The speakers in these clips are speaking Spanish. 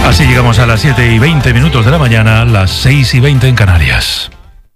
Así llegamos a las 7:20 de la mañana, las 6:20 en Canarias.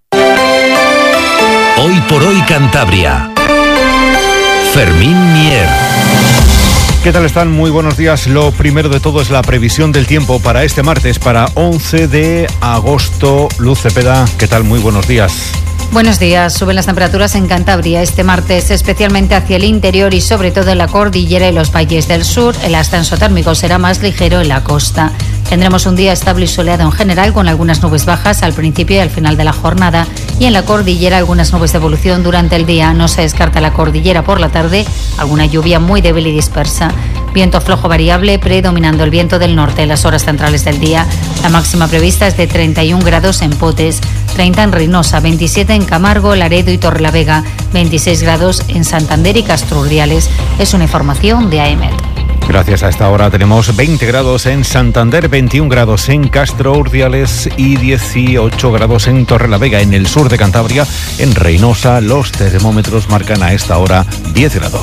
Hoy por hoy Cantabria. Fermín Mier. ¿Qué tal están? Muy buenos días. Lo primero de todo es la previsión del tiempo para este martes, para 11 de agosto. Luz Cepeda, ¿qué tal? Muy buenos días. Buenos días. Suben las temperaturas en Cantabria este martes, especialmente hacia el interior y sobre todo en la cordillera y los valles del sur. El ascenso térmico será más ligero en la costa. Tendremos un día estable y soleado en general, con algunas nubes bajas al principio y al final de la jornada, y en la cordillera algunas nubes de evolución durante el día. No se descarta la cordillera por la tarde, alguna lluvia muy débil y dispersa. Viento flojo variable, predominando el viento del norte en las horas centrales del día. La máxima prevista es de 31 grados en Potes, 30 en Reynosa, 27 en Camargo, Laredo y Torrelavega, 26 grados en Santander y Castro Urdiales. Es una información de AEMET. Gracias. A esta hora tenemos 20 grados en Santander, 21 grados en Castro Urdiales y 18 grados en Torrelavega. En el sur de Cantabria, en Reynosa, los termómetros marcan a esta hora 10 grados.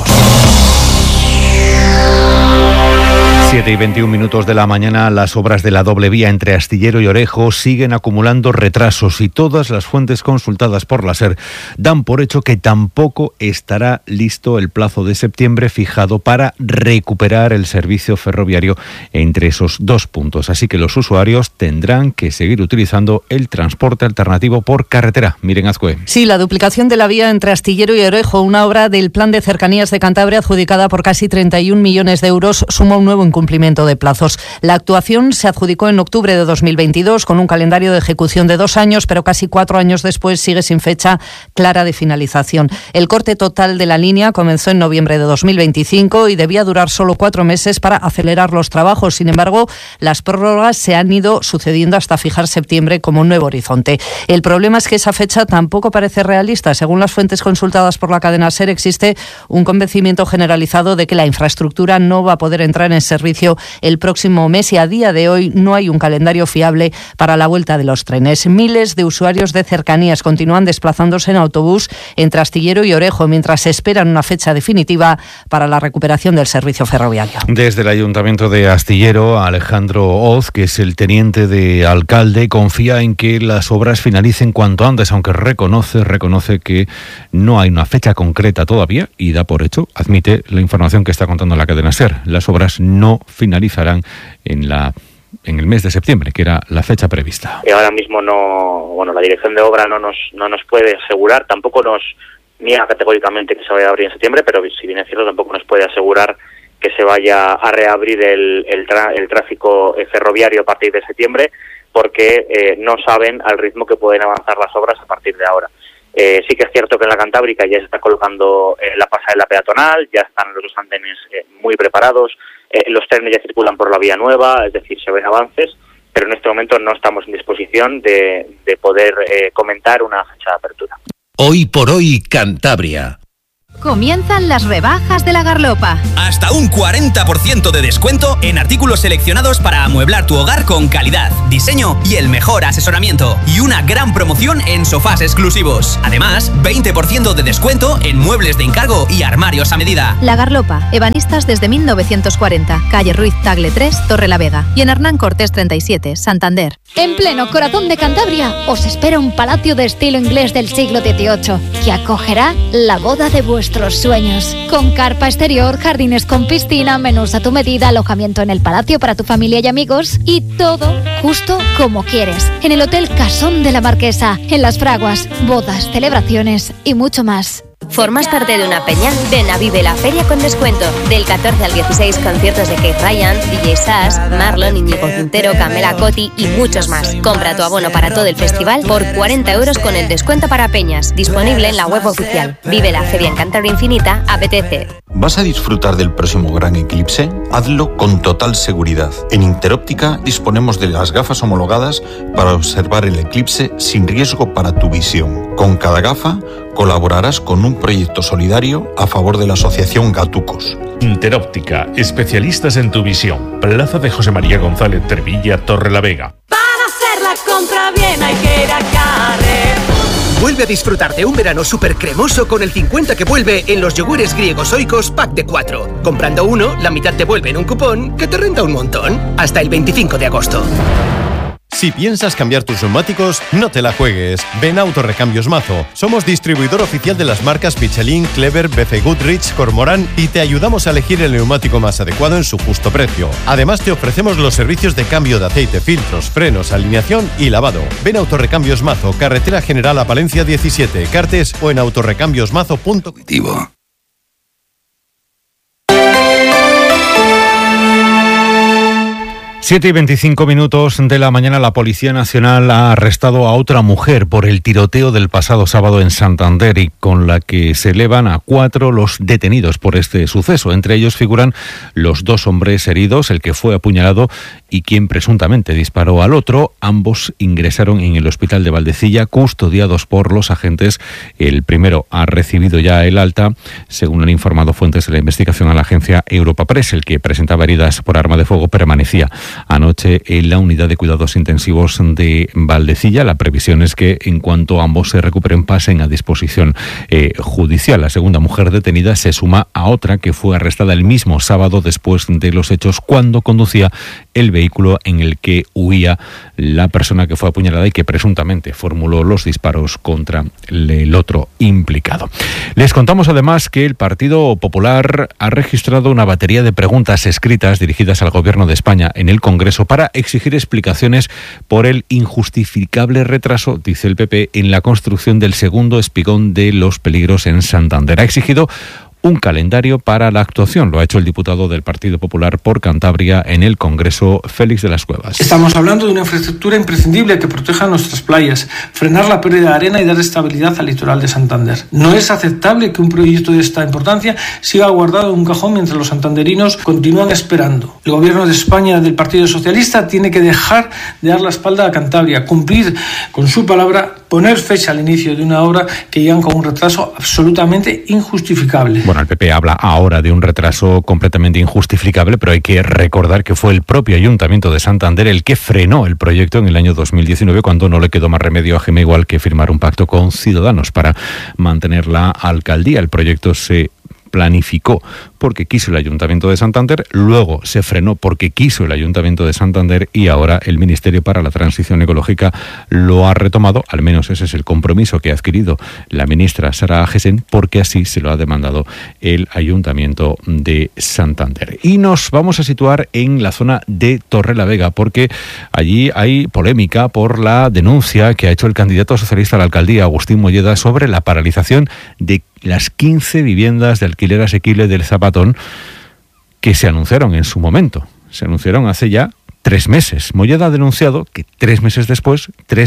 7:21 de la mañana, las obras de la doble vía entre Astillero y Orejo siguen acumulando retrasos y todas las fuentes consultadas por la SER dan por hecho que tampoco estará listo el plazo de septiembre fijado para recuperar el servicio ferroviario entre esos dos puntos. Así que los usuarios tendrán que seguir utilizando el transporte alternativo por carretera. Miren, Azcue. Sí, la duplicación de la vía entre Astillero y Orejo, una obra del Plan de Cercanías de Cantabria adjudicada por casi 31 millones de euros, suma un nuevo incumplimiento de plazos. La actuación se adjudicó en octubre de 2022 con un calendario de ejecución de 2 años, pero casi 4 años después sigue sin fecha clara de finalización. El corte total de la línea comenzó en noviembre de 2025 y debía durar solo 4 meses para acelerar los trabajos. Sin embargo, las prórrogas se han ido sucediendo hasta fijar septiembre como un nuevo horizonte. El problema es que esa fecha tampoco parece realista. Según las fuentes consultadas por la cadena SER, existe un convencimiento generalizado de que la infraestructura no va a poder entrar en servicio el próximo mes y a día de hoy no hay un calendario fiable para la vuelta de los trenes. Miles de usuarios de cercanías continúan desplazándose en autobús entre Astillero y Orejo mientras esperan una fecha definitiva para la recuperación del servicio ferroviario. Desde el Ayuntamiento de Astillero, Alejandro Oz, que es el teniente de alcalde, confía en que las obras finalicen cuanto antes, aunque reconoce que no hay una fecha concreta todavía y da por hecho, admite la información que está contando la cadena SER. Las obras no finalizarán en el mes de septiembre, que era la fecha prevista. Ahora mismo la dirección de obra no nos puede asegurar, tampoco nos niega categóricamente que se vaya a abrir en septiembre, pero si bien es cierto, tampoco nos puede asegurar que se vaya a reabrir el tráfico ferroviario a partir de septiembre, porque no saben al ritmo que pueden avanzar las obras a partir de ahora. Sí que es cierto que en la Cantábrica ya se está colocando la pasarela peatonal, ya están los dos andenes muy preparados, los trenes ya circulan por la vía nueva, es decir, se ven avances, pero en este momento no estamos en disposición de poder comentar una fecha de apertura. Hoy por hoy Cantabria. Comienzan las rebajas de La Garlopa. Hasta un 40% de descuento en artículos seleccionados para amueblar tu hogar con calidad, diseño y el mejor asesoramiento. Y una gran promoción en sofás exclusivos. Además, 20% de descuento en muebles de encargo y armarios a medida. La Garlopa, ebanistas desde 1940. Calle Ruiz Tagle 3, Torrelavega. Y en Hernán Cortés 37, Santander. En pleno corazón de Cantabria os espera un palacio de estilo inglés del siglo XVIII que acogerá la boda de vuestros sueños. Con carpa exterior, jardines con piscina, menús a tu medida, alojamiento en el palacio para tu familia y amigos y todo justo como quieres. En el Hotel Casón de la Marquesa, en Las Fraguas, bodas, celebraciones y mucho más. ¿Formas parte de una peña? Ven a Vive la Feria con descuento. Del 14 al 16, conciertos de Keith Ryan, DJ Sass, Marlon, Íñigo Quintero, Camela Coti y muchos más. Compra tu abono para todo el festival por 40 euros con el descuento para peñas. Disponible en la web oficial. Vive la Feria en Cantabria Infinita, apetece. ¿Vas a disfrutar del próximo gran eclipse? Hazlo con total seguridad. En Interóptica disponemos de las gafas homologadas para observar el eclipse sin riesgo para tu visión. Con cada gafa colaborarás con un proyecto solidario a favor de la asociación Gatucos. Interóptica, especialistas en tu visión. Plaza de José María González Trevilla, Torrelavega. Para hacer la compra bien hay que ir a Carrefour. Vuelve a disfrutar de un verano súper cremoso con el 50 que vuelve en los yogures griegos Oikos pack de 4. Comprando uno, la mitad te vuelve en un cupón que te renta un montón. Hasta el 25 de agosto. Si piensas cambiar tus neumáticos, no te la juegues. Ven a Autorrecambios Mazo. Somos distribuidor oficial de las marcas Michelin, Clever, BC Goodrich, Cormorán y te ayudamos a elegir el neumático más adecuado en su justo precio. Además, te ofrecemos los servicios de cambio de aceite, filtros, frenos, alineación y lavado. Ven a Autorrecambios Mazo, Carretera General a Palencia 17, Cartes o en autorrecambiosmazo.com. 7:25 de la mañana, la Policía Nacional ha arrestado a otra mujer por el tiroteo del pasado sábado en Santander y con la que se elevan a 4 los detenidos por este suceso. Entre ellos figuran los 2 hombres heridos, el que fue apuñalado y quien presuntamente disparó al otro. Ambos ingresaron en el hospital de Valdecilla, custodiados por los agentes. El primero ha recibido ya el alta, según han informado fuentes de la investigación a la agencia Europa Press. El que presentaba heridas por arma de fuego permanecía anoche en la unidad de cuidados intensivos de Valdecilla. La previsión es que en cuanto ambos se recuperen pasen a disposición judicial. La segunda mujer detenida se suma a otra que fue arrestada el mismo sábado después de los hechos, cuando conducía el vehículo en el que huía la persona que fue apuñalada y que presuntamente formuló los disparos contra el otro implicado. Les contamos además que el Partido Popular ha registrado una batería de preguntas escritas dirigidas al Gobierno de España en el Congreso para exigir explicaciones por el injustificable retraso, dice el PP, en la construcción del segundo espigón de Los Peligros en Santander. Ha exigido un calendario para la actuación. Lo ha hecho el diputado del Partido Popular por Cantabria en el Congreso, Félix de las Cuevas. Estamos hablando de una infraestructura imprescindible que proteja nuestras playas, frenar la pérdida de arena y dar estabilidad al litoral de Santander. No es aceptable que un proyecto de esta importancia siga guardado en un cajón mientras los santanderinos continúan esperando. El Gobierno de España del Partido Socialista tiene que dejar de dar la espalda a Cantabria, cumplir con su palabra, poner fecha al inicio de una obra que llegan con un retraso absolutamente injustificable. Bueno, el PP habla ahora de un retraso completamente injustificable, pero hay que recordar que fue el propio Ayuntamiento de Santander el que frenó el proyecto en el año 2019, cuando no le quedó más remedio a Jaime Igual que firmar un pacto con Ciudadanos para mantener la alcaldía. El proyecto se planificó porque quiso el Ayuntamiento de Santander, luego se frenó porque quiso el Ayuntamiento de Santander y ahora el Ministerio para la Transición Ecológica lo ha retomado. Al menos ese es el compromiso que ha adquirido la ministra Sara Agesen, porque así se lo ha demandado el Ayuntamiento de Santander. Y nos vamos a situar en la zona de Torrelavega, porque allí hay polémica por la denuncia que ha hecho el candidato socialista a la alcaldía, Agustín Molleda, sobre la paralización de las 15 viviendas de alquiler asequible del Zapatón que se anunciaron en su momento. Se anunciaron hace ya 3 meses. Molleda ha denunciado que 3 meses después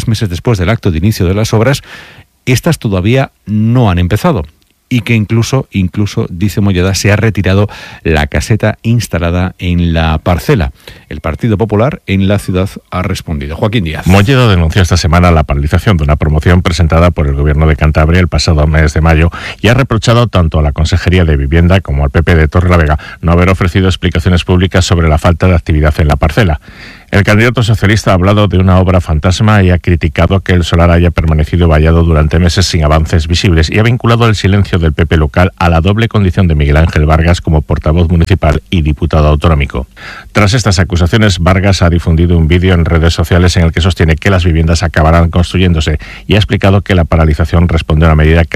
del acto de inicio de las obras, estas todavía no han empezado. Y que incluso, dice Molleda, se ha retirado la caseta instalada en la parcela. El Partido Popular en la ciudad ha respondido. Joaquín Díaz. Molleda denunció esta semana la paralización de una promoción presentada por el Gobierno de Cantabria el pasado mes de mayo y ha reprochado tanto a la Consejería de Vivienda como al PP de Torrelavega no haber ofrecido explicaciones públicas sobre la falta de actividad en la parcela. El candidato socialista ha hablado de una obra fantasma y ha criticado que el solar haya permanecido vallado durante meses sin avances visibles y ha vinculado el silencio del PP local a la doble condición de Miguel Ángel Vargas como portavoz municipal y diputado autonómico. Tras estas acusaciones, Vargas ha difundido un vídeo en redes sociales en el que sostiene que las viviendas acabarán construyéndose y ha explicado que la paralización responde a una medida que